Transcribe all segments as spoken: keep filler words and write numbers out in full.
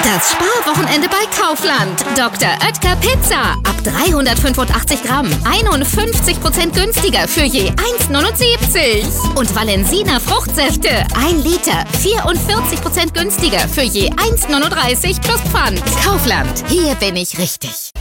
Das Sparwochenende bei Kaufland. Doktor Oetker Pizza. Ab dreihundertfünfundachtzig Gramm. einundfünfzig Prozent günstiger für je eins Komma neunundsiebzig. Und Valensina Fruchtsäfte. ein Liter. vierundvierzig Prozent günstiger für je eins Komma neununddreißig plus Pfand. Kaufland. Hier bin ich richtig.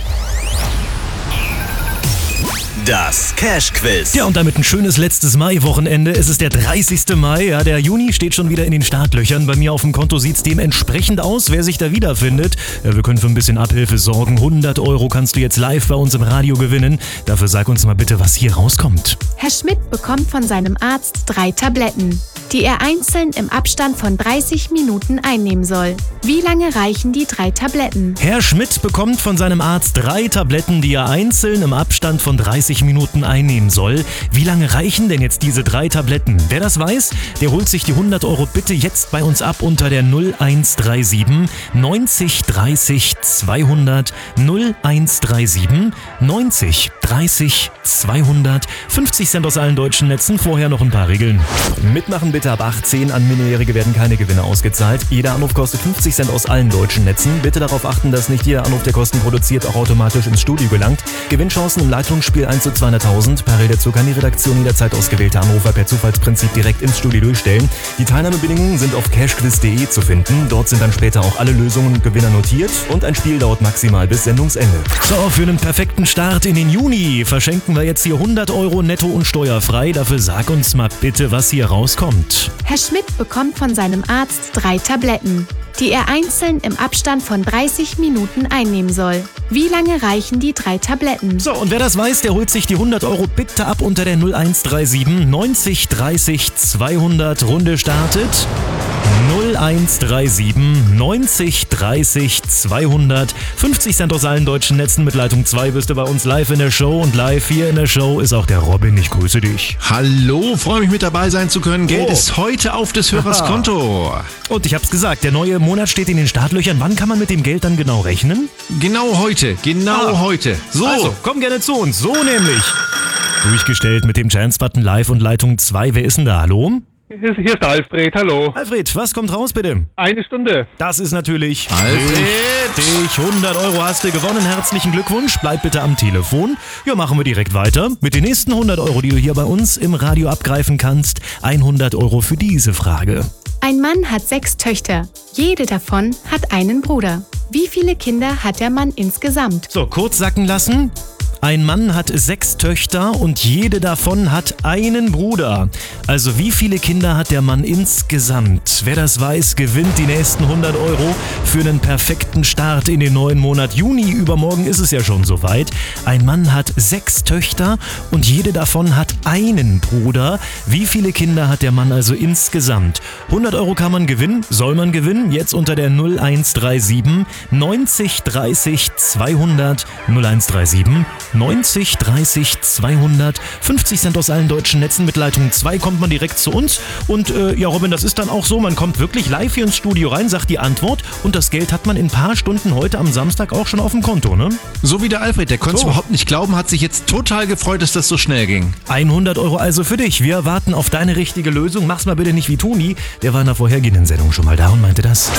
Das Cash-Quiz. Ja, und damit ein schönes letztes Mai-Wochenende. Es ist der dreißigste Mai. Ja, der Juni steht schon wieder in den Startlöchern. Bei mir auf dem Konto sieht es dementsprechend aus, wer sich da wiederfindet. Ja, wir können für ein bisschen Abhilfe sorgen. hundert Euro kannst du jetzt live bei uns im Radio gewinnen. Dafür sag uns mal bitte, was hier rauskommt. Herr Schmidt bekommt von seinem Arzt drei Tabletten, die er einzeln im Abstand von dreißig Minuten einnehmen soll. Wie lange reichen die drei Tabletten? Herr Schmidt bekommt von seinem Arzt drei Tabletten, die er einzeln im Abstand von dreißig Minuten einnehmen soll. Wie lange reichen denn jetzt diese drei Tabletten? Wer das weiß, der holt sich die hundert Euro bitte jetzt bei uns ab unter der null eins drei sieben neunzig dreißig zweihundert null eins drei sieben neunzig dreißig zweihundert. fünfzig Cent aus allen deutschen Netzen. Vorher noch ein paar Regeln. Mitmachen bitte ab achtzehn. An Minderjährige werden keine Gewinne ausgezahlt. Jeder Anruf kostet fünfzig Cent aus allen deutschen Netzen. Bitte darauf achten, dass nicht jeder Anruf, der Kosten produziert, auch automatisch ins Studio gelangt. Gewinnchancen im Leitungsspiel eins zu zweihunderttausend. Parallel dazu kann die Redaktion jederzeit ausgewählte Anrufer per Zufallsprinzip direkt ins Studio durchstellen. Die Teilnahmebedingungen sind auf cashquiz punkt de zu finden. Dort sind dann später auch alle Lösungen und Gewinner notiert. Und ein Spiel dauert maximal bis Sendungsende. So, für einen perfekten Start in den Juni verschenken wir jetzt hier hundert Euro netto und steuerfrei. Dafür sag uns mal bitte, was hier rauskommt. Herr Schmidt bekommt von seinem Arzt drei Tabletten, die er einzeln im Abstand von dreißig Minuten einnehmen soll. Wie lange reichen die drei Tabletten? So, und wer das weiß, der holt sich die hundert Euro bitte ab unter der null eins drei sieben neunzig dreißig zweihundert. Runde startet. null eins drei sieben neunzig dreißig zweihundert. fünfzig Cent aus allen deutschen Netzen. Mit Leitung zwei bist du bei uns live in der Show. Und live hier in der Show ist auch der Robin. Ich grüße dich. Hallo, freue mich mit dabei sein zu können. Geld Oh. ist heute auf des Hörers Aha. Konto. Und ich hab's gesagt, der neue Monat steht in den Startlöchern. Wann kann man mit dem Geld dann genau rechnen? Genau heute, genau Ah. heute. So, Also, komm gerne zu uns. So nämlich. Durchgestellt mit dem Chance-Button live und Leitung zwei. Wer ist denn da? Hallo? Hier ist, hier ist der Alfred, hallo. Alfred, was kommt raus bitte? Eine Stunde. Das ist natürlich Alfred. richtig. hundert Euro hast du gewonnen. Herzlichen Glückwunsch. Bleib bitte am Telefon. Ja, machen wir direkt weiter mit den nächsten hundert Euro, die du hier bei uns im Radio abgreifen kannst. hundert Euro für diese Frage. Ein Mann hat sechs Töchter. Jede davon hat einen Bruder. Wie viele Kinder hat der Mann insgesamt? So, kurz sacken lassen. Ein Mann hat sechs Töchter und jede davon hat einen Bruder. Also wie viele Kinder hat der Mann insgesamt? Wer das weiß, gewinnt die nächsten hundert Euro für einen perfekten Start in den neuen Monat Juni. Übermorgen ist es ja schon soweit. Ein Mann hat sechs Töchter und jede davon hat einen Bruder. Wie viele Kinder hat der Mann also insgesamt? hundert Euro kann man gewinnen, soll man gewinnen. Jetzt unter der null eins drei sieben neunzig dreißig zweihundert. null eins drei sieben neunzig dreißig zweihundert. fünfzig Cent aus allen deutschen Netzen. Mit Leitung zwei kommt man direkt zu uns. Und äh, ja, Robin, das ist dann auch so, man kommt wirklich live hier ins Studio rein, sagt die Antwort und das Geld hat man in ein paar Stunden heute am Samstag auch schon auf dem Konto, ne? So wie der Alfred, der konnte es So. überhaupt nicht glauben, hat sich jetzt total gefreut, dass das so schnell ging. hundert Euro also für dich. Wir warten auf deine richtige Lösung. Mach's mal bitte nicht wie Toni. Der war in der vorhergehenden Sendung schon mal da und meinte das.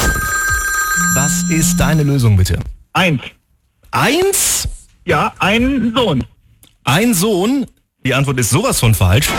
Was ist deine Lösung bitte? Eins. Eins? Ja, ein Sohn. Ein Sohn? Die Antwort ist sowas von falsch.